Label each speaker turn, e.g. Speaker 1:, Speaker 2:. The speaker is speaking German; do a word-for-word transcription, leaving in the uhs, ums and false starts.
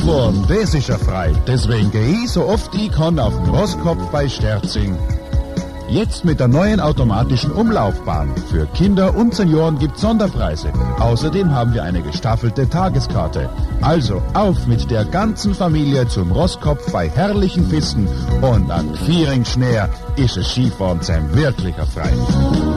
Speaker 1: Skifahren, das ist ja frei. Deswegen gehe ich so oft ich kann auf den Rosskopf bei Sterzing. Jetzt mit der neuen automatischen Umlaufbahn. Für Kinder und Senioren gibt's Sonderpreise. Außerdem haben wir eine gestaffelte Tageskarte. Also auf mit der ganzen Familie zum Rosskopf bei herrlichen Pisten und an Vieringschnee ist es Skifahren sein wirklicher Frei.